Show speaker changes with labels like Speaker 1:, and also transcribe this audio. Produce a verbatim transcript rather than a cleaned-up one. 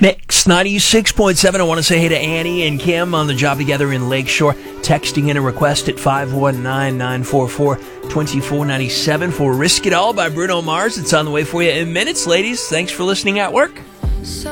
Speaker 1: Mix ninety-six point seven. I want to say hey to Annie and Kim on the job together in Lakeshore. Texting in a request at five one nine, nine four four, two four nine seven for Risk It All by Bruno Mars. It's on the way for you in minutes, ladies. Thanks for listening at work.
Speaker 2: So